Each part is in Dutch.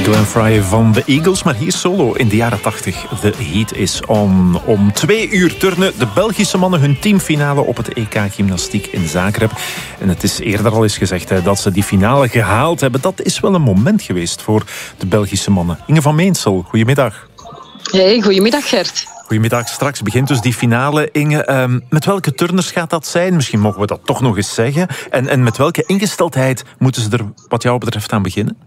Glenn Frey van de Eagles, maar hier solo in de jaren 80. The Heat is on. Om 2 uur turnen de Belgische mannen hun teamfinale op het EK Gymnastiek in Zagreb. En het is eerder al eens gezegd dat ze die finale gehaald hebben. Dat is wel een moment geweest voor de Belgische mannen. Inge van Meensel, goedemiddag. Hey, goedemiddag Gert. Goedemiddag, straks begint dus die finale. Inge, met welke turners gaat dat zijn? Misschien mogen we dat toch nog eens zeggen. En met welke ingesteldheid moeten ze er wat jou betreft aan beginnen?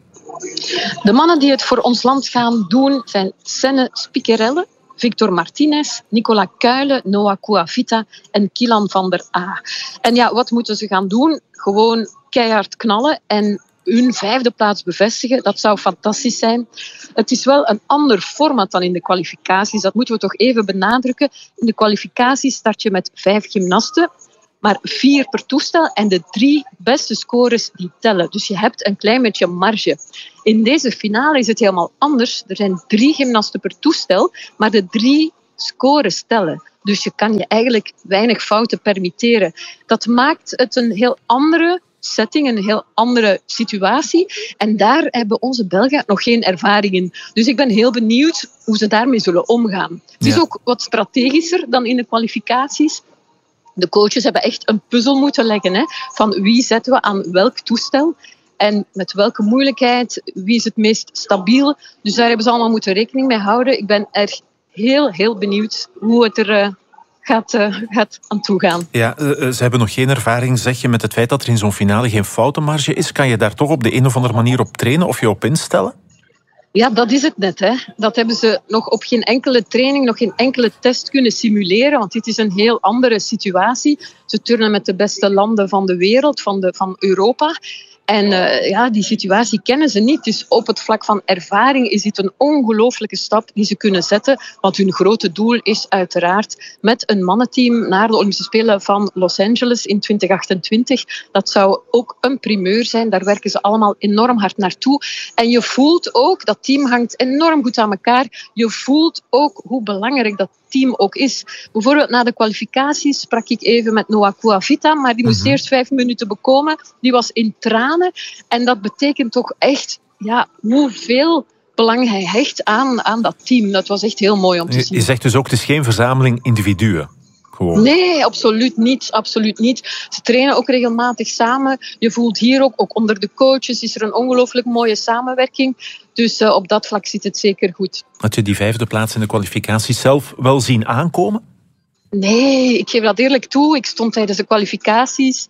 De mannen die het voor ons land gaan doen zijn Senne Spikerelle, Victor Martinez, Nicolas Kuijlen, Noah Kouafita en Kilan van der A. En ja, wat moeten ze gaan doen? Gewoon keihard knallen en hun 5e plaats bevestigen. Dat zou fantastisch zijn. Het is wel een ander format dan in de kwalificaties. Dat moeten we toch even benadrukken. In de kwalificaties start je met 5 gymnasten, maar 4 per toestel en de 3 beste scores die tellen. Dus je hebt een klein beetje marge. In deze finale is het helemaal anders. Er zijn 3 gymnasten per toestel, maar de 3 scores tellen. Dus je kan je eigenlijk weinig fouten permitteren. Dat maakt het een heel andere setting, een heel andere situatie. En daar hebben onze Belgen nog geen ervaring in. Dus ik ben heel benieuwd hoe ze daarmee zullen omgaan. Het is ook wat strategischer dan in de kwalificaties. De coaches hebben echt een puzzel moeten leggen, hè, van wie zetten we aan welk toestel en met welke moeilijkheid, wie is het meest stabiel. Dus daar hebben ze allemaal moeten rekening mee houden. Ik ben erg heel benieuwd hoe het er gaat aan toe gaan. Ja, ze hebben nog geen ervaring, zeg je, met het feit dat er in zo'n finale geen foutenmarge is. Kan je daar toch op de een of andere manier op trainen of je op instellen? Ja, dat is het net. Hè. Dat hebben ze nog op geen enkele training, nog geen enkele test kunnen simuleren, want dit is een heel andere situatie. Ze turnen met de beste landen van de wereld, van Europa. En die situatie kennen ze niet. Dus op het vlak van ervaring is dit een ongelooflijke stap die ze kunnen zetten. Want hun grote doel is uiteraard met een mannenteam naar de Olympische Spelen van Los Angeles in 2028. Dat zou ook een primeur zijn. Daar werken ze allemaal enorm hard naartoe. En je voelt ook, dat team hangt enorm goed aan elkaar. Je voelt ook hoe belangrijk dat team ook is. Bijvoorbeeld na de kwalificaties sprak ik even met Noah Kouafita, maar die moest eerst 5 minuten bekomen. Die was in tranen. En dat betekent toch echt hoeveel belang hij hecht aan dat team. Dat was echt heel mooi om te zien. Je zegt dus ook, het is geen verzameling individuen. Gewoon. Nee, absoluut niet. Ze trainen ook regelmatig samen. Je voelt hier ook onder de coaches is er een ongelooflijk mooie samenwerking. Dus op dat vlak zit het zeker goed. Had je die 5e plaats in de kwalificaties zelf wel zien aankomen? Nee, ik geef dat eerlijk toe. Ik stond tijdens de kwalificaties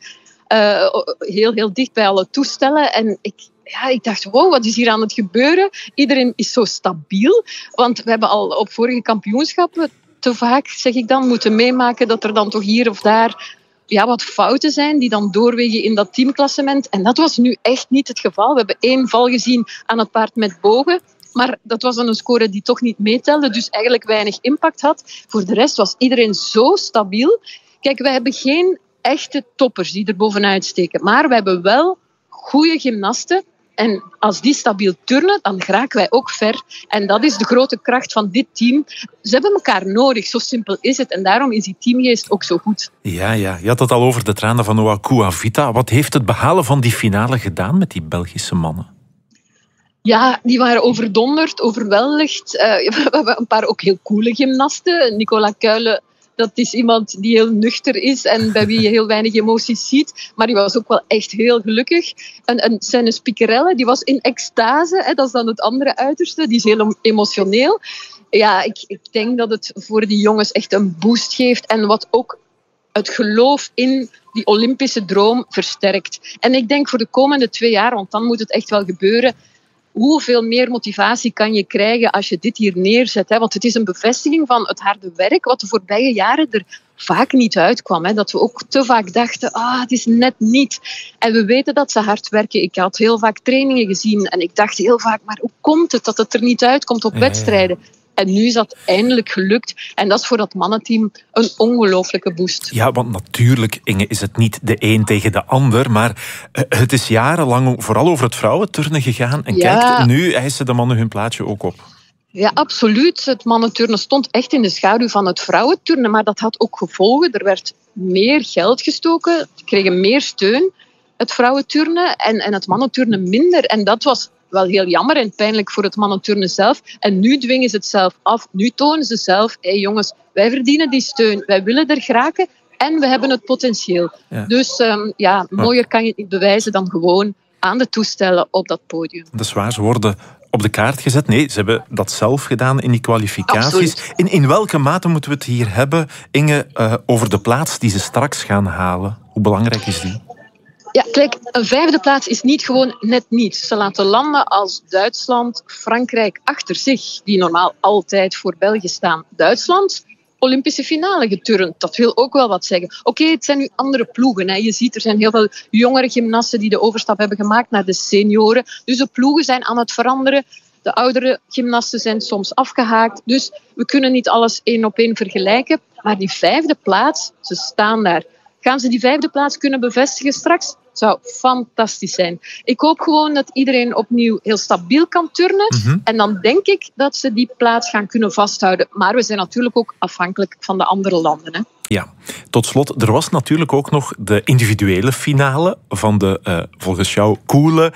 heel dicht bij alle toestellen. En ik dacht, wow, wat is hier aan het gebeuren? Iedereen is zo stabiel. Want we hebben al op vorige kampioenschappen te vaak, zeg ik dan, moeten meemaken dat er dan toch hier of daar wat fouten zijn die dan doorwegen in dat teamklassement. En dat was nu echt niet het geval. We hebben 1 val gezien aan het paard met bogen. Maar dat was dan een score die toch niet meetelde, dus eigenlijk weinig impact had. Voor de rest was iedereen zo stabiel. Kijk, wij hebben geen echte toppers die er bovenuit steken. Maar we hebben wel goede gymnasten. En als die stabiel turnen, dan geraken wij ook ver. En dat is de grote kracht van dit team. Ze hebben elkaar nodig, zo simpel is het. En daarom is die teamgeest ook zo goed. Ja, je had het al over de tranen van Noah Kouafita. Wat heeft het behalen van die finale gedaan met die Belgische mannen? Ja, die waren overdonderd, overweldigd. We hebben een paar ook heel coole gymnasten. Nicolas Kuijlen, dat is iemand die heel nuchter is en bij wie je heel weinig emoties ziet. Maar die was ook wel echt heel gelukkig. En Senne Spikerelle, die was in extase. Hè, dat is dan het andere uiterste. Die is heel emotioneel. Ja, ik denk dat het voor die jongens echt een boost geeft. En wat ook het geloof in die Olympische droom versterkt. En ik denk voor de komende 2 jaar, want dan moet het echt wel gebeuren, hoeveel meer motivatie kan je krijgen als je dit hier neerzet? Hè? Want het is een bevestiging van het harde werk, wat de voorbije jaren er vaak niet uitkwam. Hè? Dat we ook te vaak dachten, het is net niet. En we weten dat ze hard werken. Ik had heel vaak trainingen gezien en ik dacht heel vaak, maar hoe komt het dat het er niet uitkomt op wedstrijden? En nu is dat eindelijk gelukt. En dat is voor dat mannenteam een ongelooflijke boost. Ja, want natuurlijk, Inge, is het niet de een tegen de ander. Maar het is jarenlang vooral over het vrouwenturnen gegaan. En kijk, nu eisen de mannen hun plaatje ook op. Ja, absoluut. Het mannenturnen stond echt in de schaduw van het vrouwenturnen. Maar dat had ook gevolgen. Er werd meer geld gestoken. Ze kregen meer steun, het vrouwenturnen. En het mannenturnen minder. En dat was wel heel jammer en pijnlijk voor het mannenturnen zelf. En nu dwingen ze het zelf af. Nu tonen ze zelf, jongens, wij verdienen die steun. Wij willen er geraken en we hebben het potentieel. Ja. Dus mooier kan je het niet bewijzen dan gewoon aan de toestellen op dat podium. Dat is waar, ze worden op de kaart gezet. Nee, ze hebben dat zelf gedaan in die kwalificaties. In welke mate moeten we het hier hebben, Inge, over de plaats die ze straks gaan halen? Hoe belangrijk is die? Ja, kijk, een 5e plaats is niet gewoon net niets. Ze laten landen als Duitsland, Frankrijk achter zich, die normaal altijd voor België staan. Duitsland, Olympische finale geturnd. Dat wil ook wel wat zeggen. Oké, het zijn nu andere ploegen. Hè. Je ziet, er zijn heel veel jongere gymnasten die de overstap hebben gemaakt naar de senioren. Dus de ploegen zijn aan het veranderen. De oudere gymnasten zijn soms afgehaakt. Dus we kunnen niet alles 1 op 1 vergelijken. Maar die 5e plaats, ze staan daar. Gaan ze die 5e plaats kunnen bevestigen straks? Zou fantastisch zijn. Ik hoop gewoon dat iedereen opnieuw heel stabiel kan turnen. Mm-hmm. En dan denk ik dat ze die plaats gaan kunnen vasthouden. Maar we zijn natuurlijk ook afhankelijk van de andere landen. Hè. Ja, tot slot, er was natuurlijk ook nog de individuele finale van de, volgens jou, coole,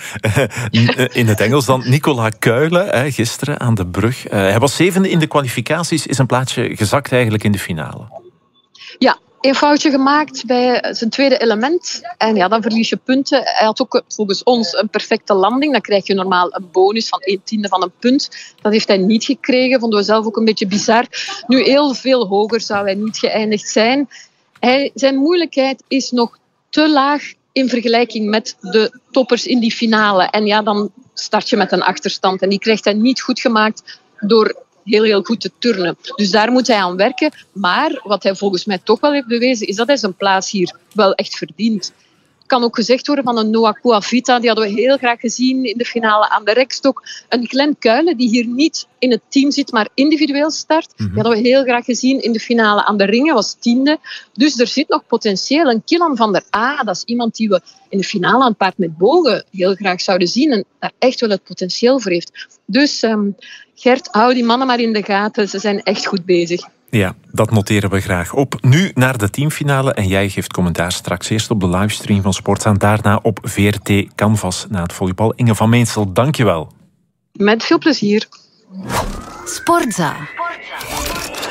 in het Engels dan, Nicola Kuijlen, gisteren aan de brug. Hij was 7e in de kwalificaties, is een plaatsje gezakt eigenlijk in de finale. Ja. Een foutje gemaakt bij zijn tweede element. En ja, dan verlies je punten. Hij had ook volgens ons een perfecte landing. Dan krijg je normaal een bonus van 1/10 van een punt. Dat heeft hij niet gekregen. Vonden we zelf ook een beetje bizar. Nu, heel veel hoger zou hij niet geëindigd zijn. Zijn moeilijkheid is nog te laag in vergelijking met de toppers in die finale. En ja, dan start je met een achterstand. En die krijgt hij niet goed gemaakt door heel goed te turnen. Dus daar moet hij aan werken. Maar wat hij volgens mij toch wel heeft bewezen, is dat hij zijn plaats hier wel echt verdient. Kan ook gezegd worden van een Noah Kouafita, die hadden we heel graag gezien in de finale aan de rekstok. Een Glenn Kuijlen, die hier niet in het team zit, maar individueel start. Die hadden we heel graag gezien in de finale aan de ringen, was 10e. Dus er zit nog potentieel. Een Kilan van der A, dat is iemand die we in de finale aan het paard met bogen heel graag zouden zien en daar echt wel het potentieel voor heeft. Dus Gert, hou die mannen maar in de gaten. Ze zijn echt goed bezig. Ja, dat noteren we graag op. Nu naar de teamfinale en jij geeft commentaar straks eerst op de livestream van Sportza, daarna op VRT Canvas na het volleybal. Inge van Meensel, dank je wel. Met veel plezier. Sportza.